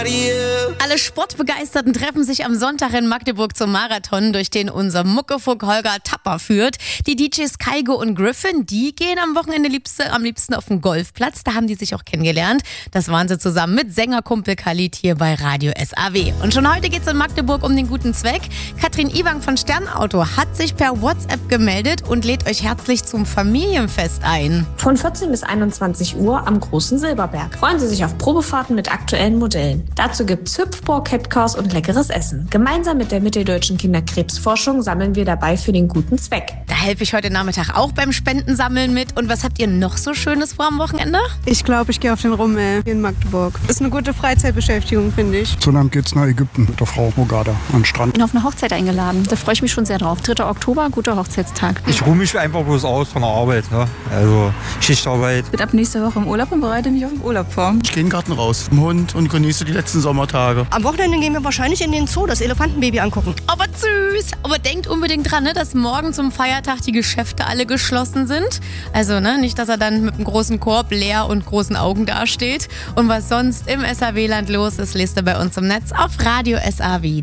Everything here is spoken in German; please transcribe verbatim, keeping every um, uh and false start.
Alle Sportbegeisterten treffen sich am Sonntag in Magdeburg zum Marathon, durch den unser Muckefuck Holger Tapper führt. Die D Js Kaigo und Griffin, die gehen am Wochenende liebste, am liebsten auf den Golfplatz. Da haben die sich auch kennengelernt. Das waren sie zusammen mit Sängerkumpel Khalid hier bei Radio S A W. Und schon heute geht's in Magdeburg um den guten Zweck. Katrin Iwang von Sternauto hat sich per WhatsApp gemeldet und lädt euch herzlich zum Familienfest ein. Von vierzehn bis einundzwanzig Uhr am Großen Silberberg. Freuen Sie sich auf Probefahrten mit aktuellen Modellen. Dazu gibt's Hüpfburg, Catcars und leckeres Essen. Gemeinsam mit der Mitteldeutschen Kinderkrebsforschung sammeln wir dabei für den guten Zweck. Da helfe ich heute Nachmittag auch beim Spendensammeln mit. Und was habt ihr noch so Schönes vor am Wochenende? Ich glaube, ich gehe auf den Rummel in Magdeburg. Ist eine gute Freizeitbeschäftigung, finde ich. So lang geht's nach Ägypten mit der Frau Mogada an den Strand. Ich bin auf eine Hochzeit eingeladen. Da freue ich mich schon sehr drauf. dritter Oktober, guter Hochzeitstag. Ich ruhe mich einfach bloß aus von der Arbeit. Ne? Also Schichtarbeit. Ich bin ab nächste Woche im Urlaub und bereite mich auf den Urlaub vor. Ich gehe in den Garten raus, im Hund und genieße die letzten Sommertage. Am Wochenende gehen wir wahrscheinlich in den Zoo, das Elefantenbaby angucken. Aber süß! Aber denkt unbedingt dran, ne, dass morgen zum Feiertag die Geschäfte alle geschlossen sind. Also ne, nicht, dass er dann mit einem großen Korb leer und großen Augen dasteht. Und was sonst im S A W-Land los ist, lest ihr bei uns im Netz auf Radio S A W.